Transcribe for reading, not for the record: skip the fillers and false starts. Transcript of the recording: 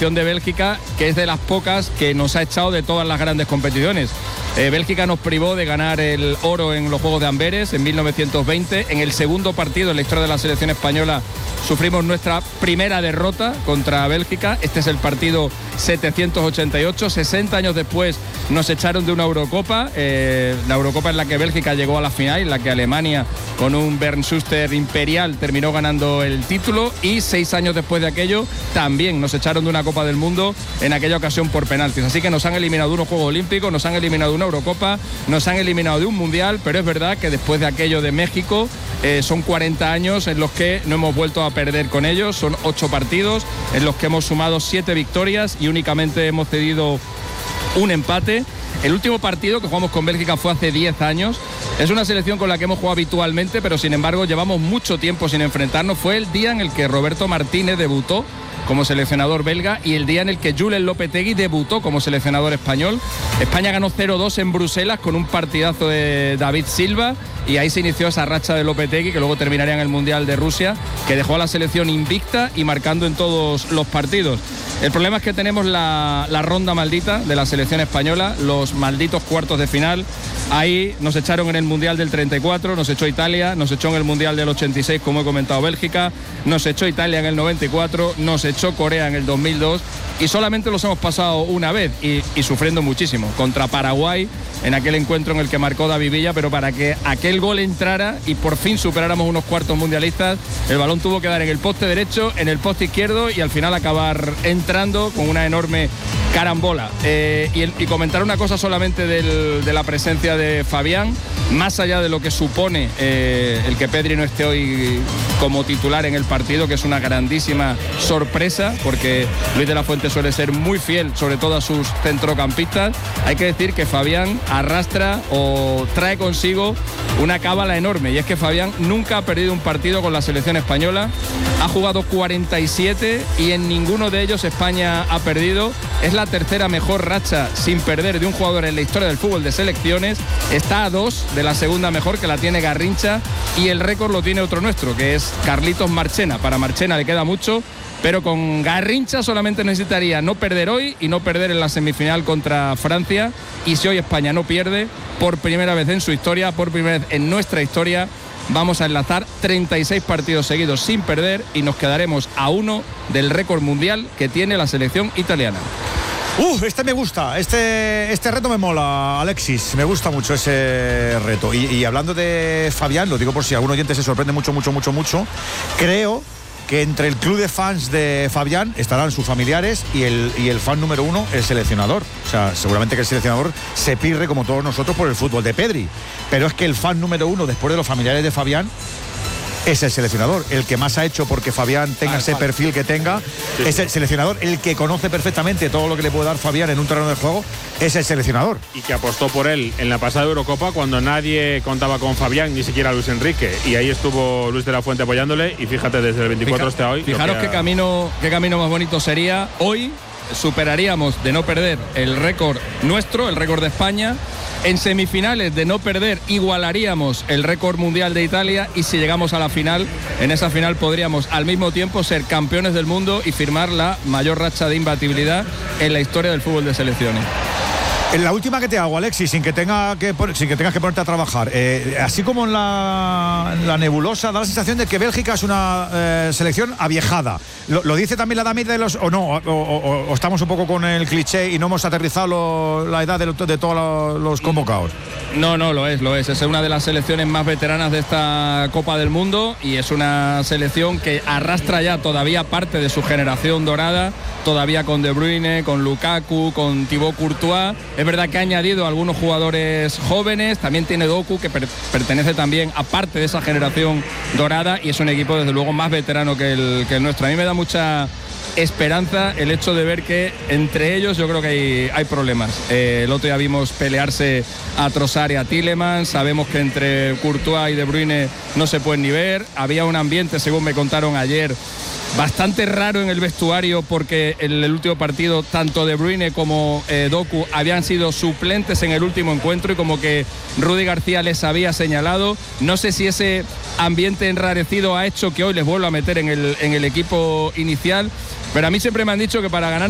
selección de Bélgica, que es de las pocas que nos ha echado de todas las grandes competiciones. Bélgica nos privó de ganar el oro en los Juegos de Amberes en 1920. En el segundo partido en la historia de la selección española sufrimos nuestra primera derrota contra Bélgica. Este es el partido 788. 60 años después nos echaron de una Eurocopa. La Eurocopa en la que Bélgica llegó a la final, en la que Alemania, con un Bernd Schuster imperial, terminó ganando el título. Y 6 años después de aquello, también nos echaron de una Copa del Mundo, en aquella ocasión por penaltis. Así que nos han eliminado de unos Juegos Olímpicos, nos han eliminado de una Eurocopa, nos han eliminado de un Mundial, pero es verdad que después de aquello de México, son 40 años en los que no hemos vuelto a perder con ellos. Son 8 partidos en los que hemos sumado 7 victorias y únicamente hemos cedido un empate. El último partido que jugamos con Bélgica fue hace 10 años. Es una selección con la que hemos jugado habitualmente, pero sin embargo llevamos mucho tiempo sin enfrentarnos. Fue el día en el que Roberto Martínez debutó como seleccionador belga y el día en el que Julen Lopetegui debutó como seleccionador español. España ganó 0-2 en Bruselas con un partidazo de David Silva, y ahí se inició esa racha de Lopetegui, que luego terminaría en el Mundial de Rusia, que dejó a la selección invicta y marcando en todos los partidos. El problema es que tenemos la ronda maldita de la selección española, los malditos cuartos de final. Ahí nos echaron en el Mundial del 34, nos echó Italia, nos echó en el Mundial del 86, como he comentado, Bélgica, nos echó Italia en el 94, nos echó Corea en el 2002, y solamente los hemos pasado una vez y sufriendo muchísimo, contra Paraguay, en aquel encuentro en el que marcó David Villa, pero para que aquel gol entrara y por fin superáramos unos cuartos mundialistas, el balón tuvo que dar en el poste derecho, en el poste izquierdo y al final acabar entrando con una enorme carambola. Y comentar una cosa solamente de la presencia de Fabián, más allá de lo que supone el que Pedri no esté hoy como titular en el partido, que es una grandísima sorpresa, porque Luis de la Fuente suele ser muy fiel, sobre todo a sus centrocampistas. Hay que decir que Fabián arrastra o trae consigo una cábala enorme, y es que Fabián nunca ha perdido un partido con la selección española, ha jugado 47 y en ninguno de ellos España ha perdido. Es la tercera mejor racha sin perder de un jugador en la historia del fútbol de selecciones, está a 2 de la segunda mejor, que la tiene Garrincha, y el récord lo tiene otro nuestro, que es Carlitos Marchena. Para Marchena le queda mucho, pero con Garrincha solamente necesitaría no perder hoy y no perder en la semifinal contra Francia. Y si hoy España no pierde, por primera vez en su historia, por primera vez en nuestra historia, vamos a enlazar 36 partidos seguidos sin perder y nos quedaremos a 1 del récord mundial que tiene la selección italiana. Este me gusta, este reto me mola, Alexis, me gusta mucho ese reto. Y hablando de Fabián, lo digo por si algún oyente se sorprende mucho, creo que entre el club de fans de Fabián estarán sus familiares y el fan número 1, el seleccionador. O sea, seguramente que el seleccionador se pirre como todos nosotros por el fútbol de Pedri, pero es que el fan número 1 después de los familiares de Fabián es el seleccionador, el que más ha hecho porque Fabián tenga ese perfil que tenga. Sí, es el seleccionador, el que conoce perfectamente todo lo que le puede dar Fabián en un terreno de juego, es el seleccionador. Y que apostó por él en la pasada Eurocopa cuando nadie contaba con Fabián, ni siquiera Luis Enrique, y ahí estuvo Luis de la Fuente apoyándole, y fíjate, desde el 24 hasta hoy. Fijaros qué camino más bonito sería. Hoy superaríamos, de no perder, el récord nuestro, el récord de España. En semifinales, de no perder, igualaríamos el récord mundial de Italia, y si llegamos a la final, en esa final podríamos al mismo tiempo ser campeones del mundo y firmar la mayor racha de imbatibilidad en la historia del fútbol de selecciones. En la última que te hago, Alexis, sin que tengas que ponerte a trabajar, así como en la nebulosa, da la sensación de que Bélgica es una selección aviejada. ¿Lo dice también la Damir de los o no? O estamos un poco con el cliché y no hemos aterrizado la edad de todos los convocados? No, lo es. Es una de las selecciones más veteranas de esta Copa del Mundo, y es una selección que arrastra ya todavía parte de su generación dorada, todavía con De Bruyne, con Lukaku, con Thibaut Courtois. Es verdad que ha añadido algunos jugadores jóvenes, también tiene Doku, que pertenece también a parte de esa generación dorada, y es un equipo desde luego más veterano que el nuestro. A mí me da mucha esperanza el hecho de ver que entre ellos yo creo que hay problemas. El otro día vimos pelearse a Trossard y a Tielemans, sabemos que entre Courtois y De Bruyne no se pueden ni ver. Había un ambiente, según me contaron ayer, bastante raro en el vestuario, porque en el último partido tanto De Bruyne como Doku habían sido suplentes en el último encuentro, y como que Rudi García les había señalado. No sé si ese ambiente enrarecido ha hecho que hoy les vuelva a meter en el equipo inicial, pero a mí siempre me han dicho que para ganar